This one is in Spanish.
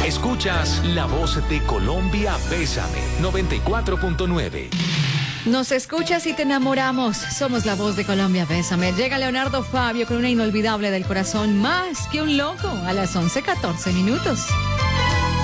Escuchas La Voz de Colombia, Bésame, 94.9. Nos escuchas y te enamoramos. Somos La Voz de Colombia, Bésame. Llega Leonardo Fabio con una inolvidable del corazón, Más que un loco, a las 11:14 minutos.